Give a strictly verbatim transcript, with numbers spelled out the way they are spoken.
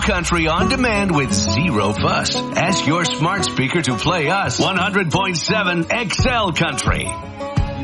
country on demand with zero fuss. Ask your smart speaker to play us one hundred point seven X L Country.